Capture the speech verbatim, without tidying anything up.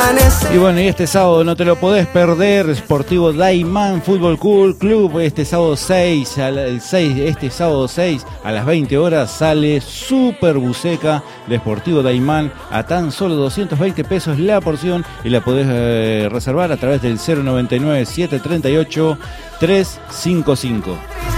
amanecer. Y bueno, y este sábado no te lo podés perder, Sportivo Daymán Fútbol Club, este sábado seis, el seis, este sábado seis a las veinte horas sale Super Buceca de Sportivo Daymán a tan solo doscientos veinte pesos la porción y la podés eh, reservar a través del cero noventa y nueve, siete treinta y ocho, trescientos cincuenta y cinco.